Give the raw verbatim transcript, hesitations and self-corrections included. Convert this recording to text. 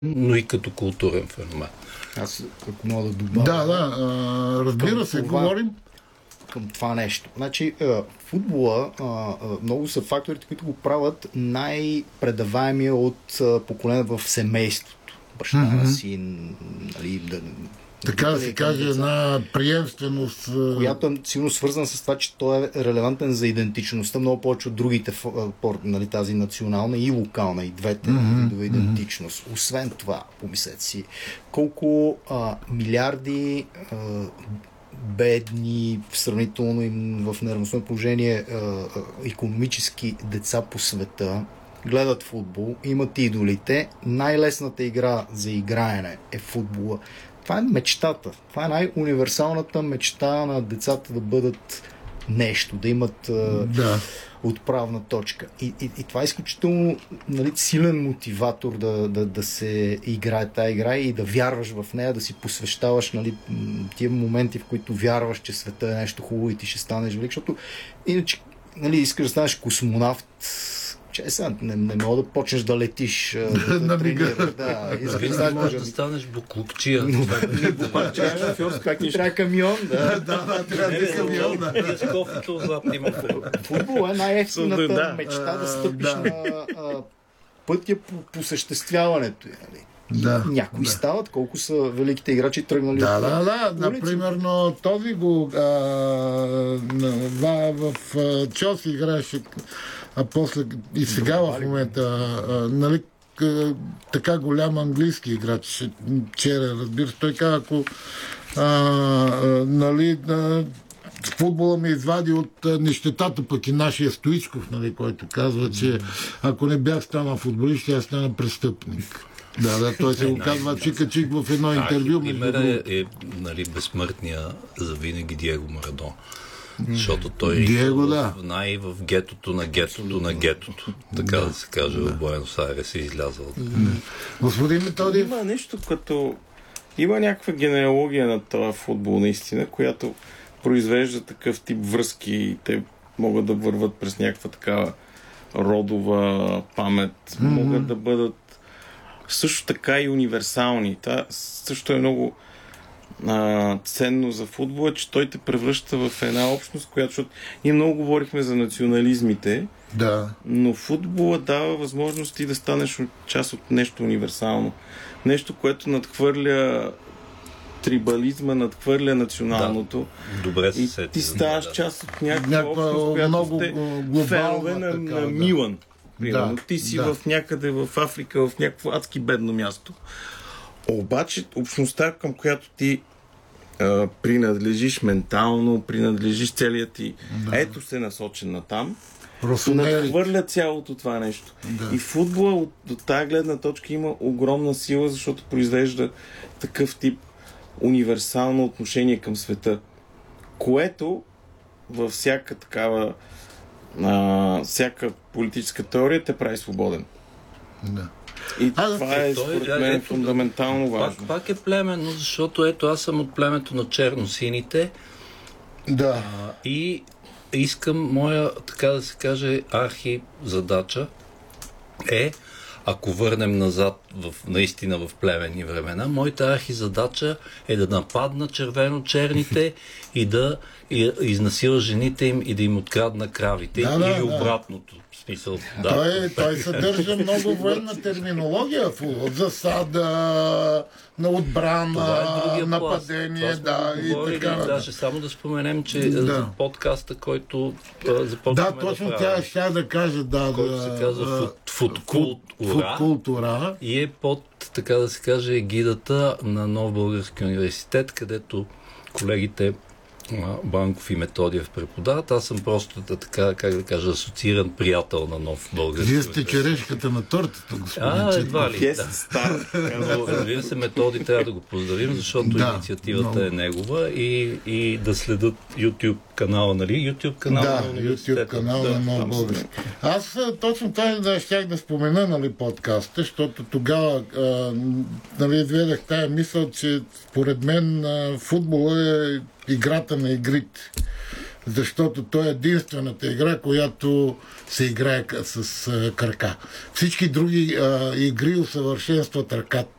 но и като културен феномен. Аз, ако мога да добавя... Да, да, а, разбира се, това, говорим. Към това нещо. Значи, футбола, много са факторите, които го правят най-предаваемия от поколение в семейството. Баща, mm-hmm. син, нали, да... Така да се каже, една приемственост, която е силно свързана с това, че той е релевантен за идентичността много повече от другите, нали, тази национална и локална, и двете mm-hmm. видове идентичност. Освен това, помислете си, колко а, милиарди а, бедни, сравнително им в неравностойно положение а, а, икономически деца по света гледат футбол, имат идолите. Най-лесната игра за играене е футбола. Това е мечтата. Това е най-универсалната мечта на децата да бъдат нещо, да имат да. отправна точка. И, и, и това е изключително, нали, силен мотиватор да, да, да се играе тая игра и да вярваш в нея, да си посвещаваш, нали, тия моменти, в които вярваш, че света е нещо хубаво и ти ще станеш велик, защото иначе, нали, искаш да станеш космонавт. Че сега не, не мога да почнеш да летиш, да, да тренираш. Да, да можеш да станеш буклукчия. Буклукчия, шофьор, как ти трябва камион. Да, да, трябва да камион. И с кофето зад има футбол е най-ефтината мечта да стъпиш на пътя по осъществяването. Да, някои да. стават, колко са великите играчи тръгнали. Да, от... да, да. Например, този го а, в, в Челси играеше, а после и сега в момента, а, нали, така голям английски играч, вчера, разбира се, той каза, ако а, а, нали, а, футбола ме извади от а, нищетата, пък и нашия Стоичков, нали, който казва, че ако не бях станал футболист, ще стана престъпник. Да, да, той се го казва чика-чик в едно интервю. А, пример е, е, нали, безсмъртния за винаги Диего Марадона. Защото той Диего, да. в, най- в гетото на гетото на гетото. Така да, да се каже, да. В Буенос Айрес е излязъл. Господин Методиев? Има нещо като... Има някаква генеалогия на този футбол, наистина, която произвежда такъв тип връзки и те могат да върват през някаква такава родова памет. Mm-hmm. Могат да бъдат също така и универсални. Това също е много а, ценно за футбола, че той те превръща в една общност, която, защото ние много говорихме за национализмите, да. Но футбола дава възможности да станеш част от нещо универсално. Нещо, което надхвърля трибализма, надхвърля националното. Да. Добре се и сети. ти ставаш да. Част от някаква, някаква общност, която много сте глобална, фенове на, така, на да. Милан. Примерно. Да, ти си да. в някъде в Африка, в някакво адски бедно място. Обаче общността, към която ти а, принадлежиш ментално, принадлежиш целият ти, да. Ето се насочен на там, надхвърля цялото това нещо. Да. И футбола от, от тази гледна точка има огромна сила, защото произвежда такъв тип универсално отношение към света, което във всяка такава а, всяка политическа теория те прави свободен. Да. И а, това е, според мен, е, ето, фундаментално важно. Пак, пак е племенно, защото ето аз съм от племето на черносините. Да. А, и искам моя, така да се каже, архи задача е, ако върнем назад в, наистина в племенни времена, моята архи задача е да нападна червено-черните и да и, изнасила жените им и да им открадна кравите. Да, да, или да. Обратното. В смисъл, да. Той, той съдържа много военна терминология. Засада, на отбрана, е нападение, да, и така. Даже само да споменем, че да. за подкаста, който а, започваме да, точно да тя ще да каже, да, който да, се казва Футкултура Футкултура и е под, така да се каже, егидата на Нов български университет, където колегите Банков и Методиев преподават. Аз съм просто така, как да кажа, асоцииран приятел на Нов български. Вие сте черешката на тортата, господин. А, едва ли, да. Но, разбира се, Методи трябва да го поздравим, защото да, инициативата много. Е негова и, и да следят YouTube канала, нали? YouTube канала да, на университета. YouTube канала да, на Нов български. Аз точно това да щях да спомена, нали, подкаста, защото тогава а, нали, изведах тая мисъл, че според мен а, футбола е играта на игрите. Защото той е единствената игра, която се играе с а, крака. Всички други а, игри усъвършенстват ръката.